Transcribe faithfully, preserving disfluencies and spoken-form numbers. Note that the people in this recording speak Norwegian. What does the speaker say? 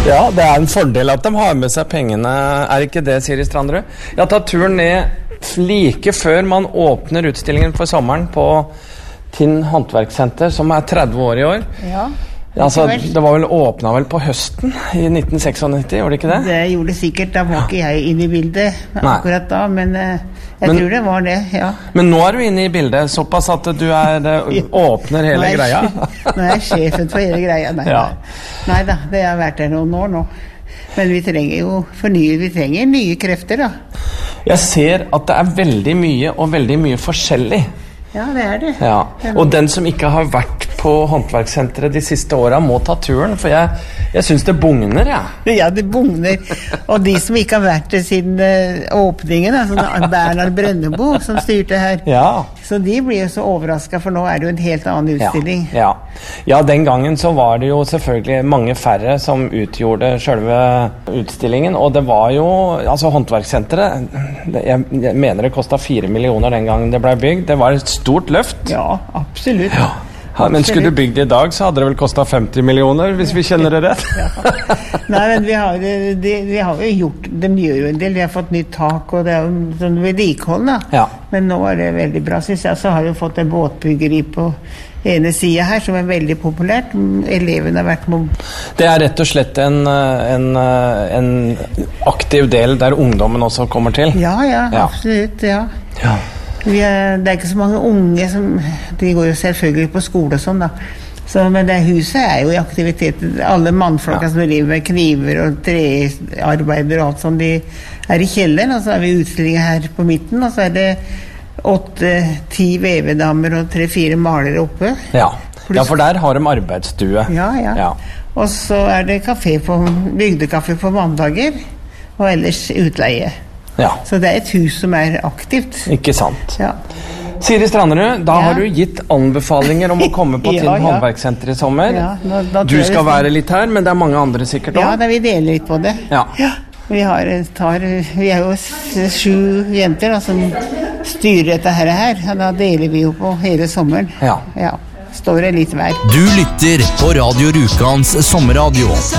Ja, det er en fordel at de har med seg pengene, er ikke det, Siri Stranderud? Jeg har tatt turen ned like før man åpner utstillingen for sommeren på Tinn Håndverkssenter, som er tretti år i år. Ja. Altså, det var vel åpnet vel på høsten i nitten nittini-seks, gjorde det ikke det? Det gjorde det sikkert, da var ikke jeg inne i bildet akkurat da, men jeg men, tror det var det, ja. Men nå er du inne i bildet, såpass at du er, åpner hele nå greia. Nå er jeg sjefen for hele greia, nei, ja. nei da, det har vært der noen år nå. Men vi trenger jo fornye, vi trenger nye krefter da. Jeg ser at det er veldig mye og veldig mye forskjellig. Ja, det er det. Ja. Og den som ikke har vært på håndverkssenteret de siste årene må ta turen, for jeg, jeg synes det bugner, ja. Ja, det bugner. Og de som ikke har vært det siden uh, åpningen, altså Bernhard Brønnebo som styrte her, ja. Så de blir jo så overrasket, for nå er det jo en helt annen utstilling. Ja, ja. ja, den gangen så var det jo selvfølgelig mange færre som utgjorde selve utstillingen, og det var jo, altså håndverkssenteret, jeg, jeg mener det kostet fire millioner den gangen det ble bygd, det var et stort løft. Ja, absolutt. Ja. Ja, men skulle du bygd i dag, så hadde det vel kostet femti millioner, hvis vi kjenner det rett. Ja. Nei, men vi har, de, vi har jo gjort, de gjør jo en del, vi har fått nytt tak, og det er jo sånn vedlikehold da. Ja. Men nå er det veldig bra, synes jeg. Så har vi jo fått en båtbyggeri på ene siden her, som er veldig populært. Elevene har vært med. Det er rett og slett en, en, en aktiv del der ungdommen også kommer til. Ja, ja, ja. absolutt, ja. Ja. Vi er, det er ikke så mange unge som, de går jo selvfølgelig på skole og sånn da, så, men det huset er jo i aktivitet, alle mannfolka ja. Som driver med kniver og trearbeider og alt sånt, de er i kjelleren, og så er vi utstillinger her på midten, og så er det åtte, ti vevedamer og tre-fire malere oppe. Ja. ja, for der har de arbeidsstue. Ja, ja, ja. Og så er det kafé på, bygdekaffe på mandager, og ellers utleie. Ja. Så det er et hus som er aktivt. Ikke sant. Ja. Siri Stranderud, da ja. Har du gitt anbefalinger om å komme på Tinn ja, ja. Håndverkssenter i sommer. Ja, da, da du skal være litt her, men det er mange andre sikkert også. Ja, da vi deler litt på det. Ja. Ja. Vi, har, tar, vi er jo sju jenter da, som styrer dette her, her. Da deler vi jo på hele sommeren. Ja. Ja. Står det litt hver. Du lytter på Radio Rukans sommerradio.